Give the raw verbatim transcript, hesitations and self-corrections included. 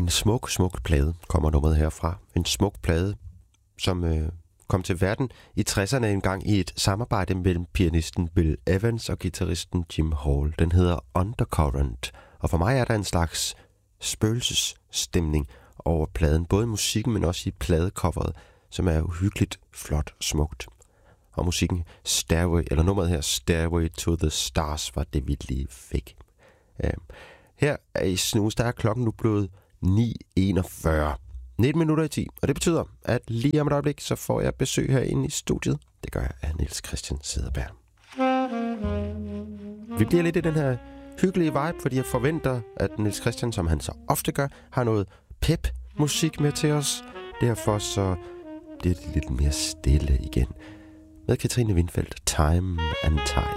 En smuk, smuk plade kommer nummeret herfra. En smuk plade, som øh, kom til verden i tresserne engang i et samarbejde mellem pianisten Bill Evans og guitaristen Jim Hall. Den hedder Undercurrent, og for mig er der en slags spøgelsesstemning over pladen. Både musikken, men også i pladecoveret, som er uhyggeligt flot smukt. Og musikken Stairway, eller nummeret her, Stairway to the Stars, var det, vi lige fik. Ja. Her er i snus, der er klokken nu blevet ni enogfyrre. nitten minutter i ti, og det betyder, at lige om et øjeblik, så får jeg besøg herinde i studiet. Det gør jeg af Niels Christian Cederberg. Vi bliver lidt i den her hyggelige vibe, fordi jeg forventer, at Niels Christian, som han så ofte gør, har noget pep-musik med til os. Derfor så bliver det lidt mere stille igen. Med Katrine Windfeldt, Time and Tide.